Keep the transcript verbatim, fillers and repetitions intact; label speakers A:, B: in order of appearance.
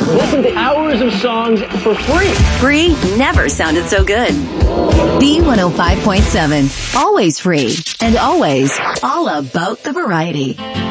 A: Listen to hours of songs for free.
B: Free never sounded so good.
C: B one oh five point seven. Always free. And always all about the variety.